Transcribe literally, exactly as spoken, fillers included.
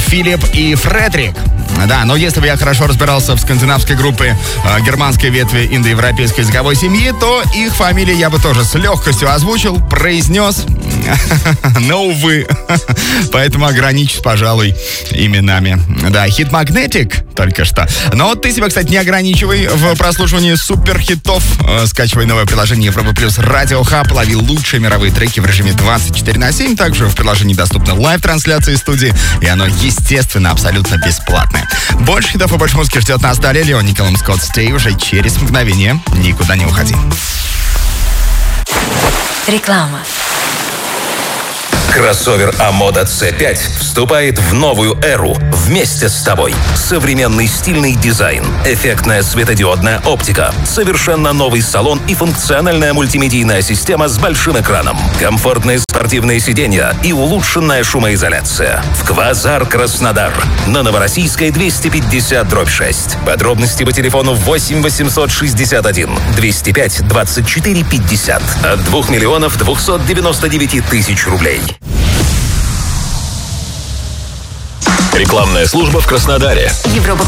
Филипп и Фредрик. Да, но если бы я хорошо разбирался в скандинавской группе э, германской ветви индоевропейской языковой семьи, то их фамилии я бы тоже с легкостью озвучил, произнес, но, увы. Поэтому ограничусь, пожалуй, именами. Да, хит Magnetic только что. Но ты себя, кстати, не ограничивай в прослушивании суперхитов. Э, скачивай новое приложение Европа Плюс Радио Хаб, лови лучшие мировые треки в режиме двадцать четыре на семь. Также в приложении доступна лайв-трансляция из студии, и оно, естественно, абсолютно бесплатное. Больше хитов и больше музыки ждет нас далее. Леон Николом Скотт Стей уже через мгновение. Никуда не уходи. Реклама. Кроссовер Амода си пять вступает в новую эру вместе с тобой. Современный стильный дизайн, эффектная светодиодная оптика, совершенно новый салон и функциональная мультимедийная система с большим экраном, комфортные спортивные сиденья и улучшенная шумоизоляция. В Квазар Краснодар. На Новороссийской двести пятьдесят дробь шесть. Подробности по телефону восемь восемьсот шестьдесят один двести пять двадцать четыре пятьдесят. От двух миллионов двухсот девяноста девяти тысяч рублей. Рекламная служба в Краснодаре. Европа